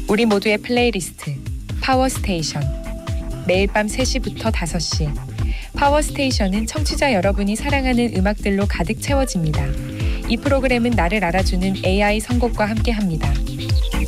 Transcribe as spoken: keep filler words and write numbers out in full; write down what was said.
우리 모두의 플레이리스트 파워스테이션. 매일 밤 세 시부터 다섯 시 파워스테이션은 청취자 여러분이 사랑하는 음악들로 가득 채워집니다. 이 프로그램은 나를 알아주는 에이아이 선곡과 함께합니다.